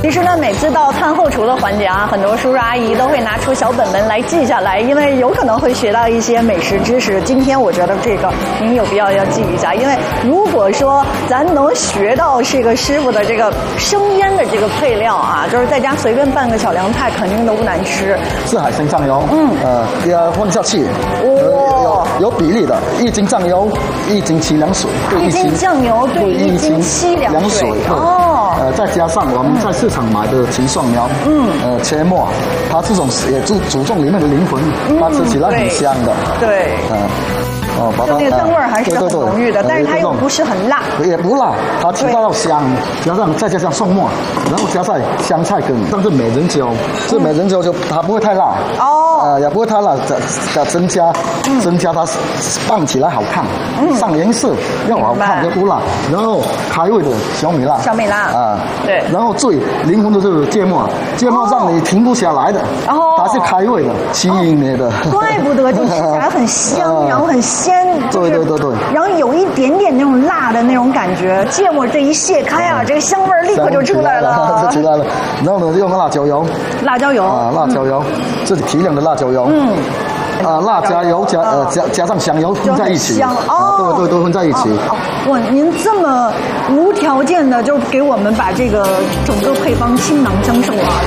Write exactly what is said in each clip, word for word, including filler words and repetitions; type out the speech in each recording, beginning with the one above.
其实呢，每次到餐后厨的环节啊，很多叔叔阿姨都会拿出小本本来记下来，因为有可能会学到一些美食知识。今天我觉得这个您有必要要记一下，因为如果说咱能学到这个师傅的这个生腌的这个配料啊，就是在家随便拌个小凉菜，肯定都不难吃。 是海鲜酱油， 嗯， 呃，要混下去，哦，有有比例的，一斤酱油，一斤七两水， 一斤酱油对一斤七两水，哦， 呃，再加上我们在市场买的齐蒜苗，嗯，呃，切末，它这种也注注重里面的灵魂，它吃起来很香的， 对， 嗯。 哦，把它就那个香味儿还是很浓郁的，但是它又不是很辣， 也不辣，它起到香，加上再加上蒜末，然后加上香菜根，像是美人椒，这美人椒就它不会太辣，哦，呃也不会太辣，加增加增加它拌起来好看，上颜色要好看就不辣，然后开胃的小米辣， 小米辣啊，对， 然后最灵魂的就是芥末，芥末让你停不下来的，它是开胃的，吸引你的， 怪不得就吃起来很香，然后很香。 对对对对， 然后有一点点那种辣的那种感觉，芥末这一卸开啊，这个香味立刻就出来了， 就出来了。然后呢，用辣椒油， 辣椒油啊，辣椒油，这是提亮的辣椒油，嗯，啊，辣椒油加呃加加上香油混在一起， 香哦， 对对对，混在一起。 哇，您这么无条件的就给我们把这个整个配方倾囊相授啊！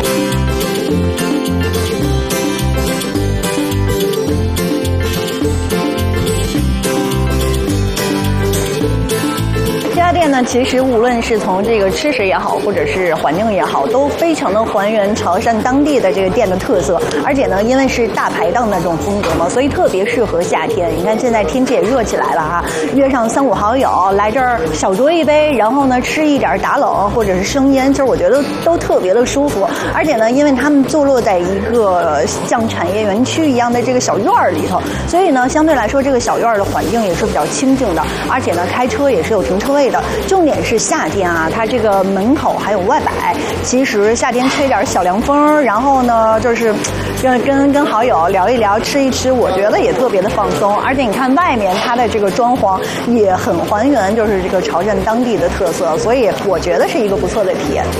这家店呢，其实无论是从这个吃食也好，或者是环境也好，都非常的还原潮汕当地的这个店的特色。而且呢，因为是大排档的这种风格嘛，所以特别适合夏天。你看现在天气也热起来了哈，约上三五好友来这儿小酌一杯，然后呢吃一点打冷或者是生腌，其实我觉得都特别的舒服。而且呢，因为他们坐落在一个像产业园区一样的这个小院儿里头，所以呢，相对来说这个小院儿的环境也是比较清静的，而且呢，开车也是有停车位的。重点是夏天啊，它这个门口还有外摆，其实夏天吹点小凉风，然后呢就是跟跟跟好友聊一聊，吃一吃，我觉得也特别的放松。而且你看外面它的这个装潢也很还原，就是这个潮汕当地的特色，所以我觉得是一个不错的体验。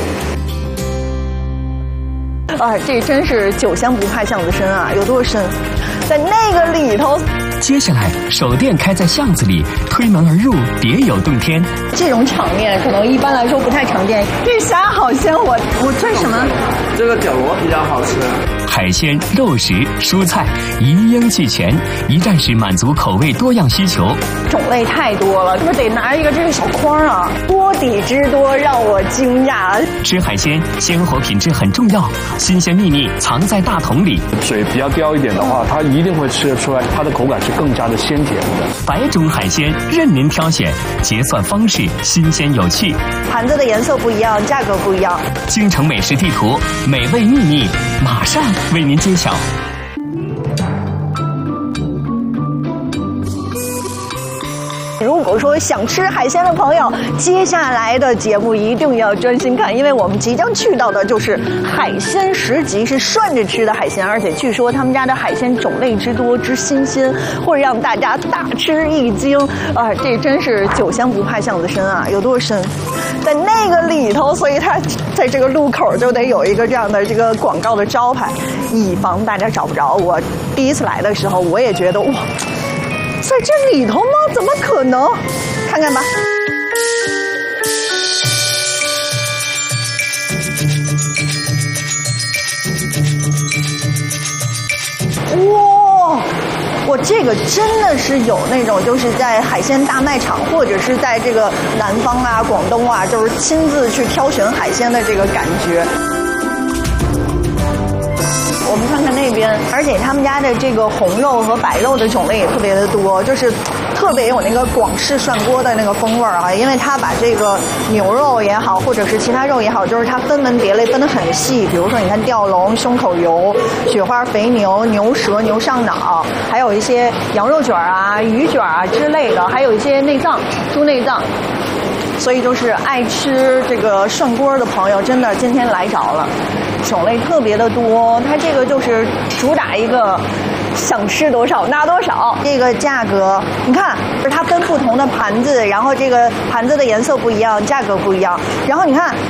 啊，这真是酒香不怕巷子深啊，有多深？在那个里头。 接下来，手店开在巷子里，推门而入，别有洞天。 这种场面可能一般来说不太常见。这虾好香，我我这什么？ 这个绞螺比较好吃。 海鲜、肉食、蔬菜一应俱全，一站式满足口味多样需求。 种类太多了，是不是得拿一个这个小筐啊？多底之多让我惊讶。 吃海鲜，鲜活品质很重要，新鲜秘密藏在大桶里。 水比较刁一点的话，它一定会吃得出来，它的口感是更加的鲜甜的。 百种海鲜任您挑选，结算方式新鲜有趣。 盘子的颜色不一样，价格不一样。 京城美食地图，美味秘密马上为您揭晓。 如果说想吃海鲜的朋友，接下来的节目一定要专心看，因为我们即将去到的就是海鲜十集，是涮着吃的海鲜，而且据说他们家的海鲜种类之多之新鲜，会让大家大吃一惊啊！这真是酒香不怕巷子深啊，有多深？在那个里头，所以它在这个路口就得有一个这样的这个广告的招牌，以防大家找不着。我第一次来的时候，我也觉得哇。在这里头吗？怎么可能？看看吧。哇，我这个真的是有那种，就是在海鲜大卖场，或者是在这个南方啊、广东啊，就是亲自去挑选海鲜的这个感觉。我们看看那边，而且他们家的这个红肉和白肉的种类也特别的多，就是特别有那个广式涮锅的那个风味儿啊。因为它把这个牛肉也好，或者是其他肉也好，就是它分门别类分得很细。比如说，你看吊龙、胸口油、雪花肥牛、牛舌、牛上脑，还有一些羊肉卷啊、鱼卷啊之类的，还有一些内脏、猪内脏。所以就是爱吃这个涮锅的朋友，真的今天来着了，种类特别的多。它这个就是主打一个想吃多少拿多少，这个价格你看，就是它分不同的盘子，然后这个盘子的颜色不一样，价格不一样，然后你看。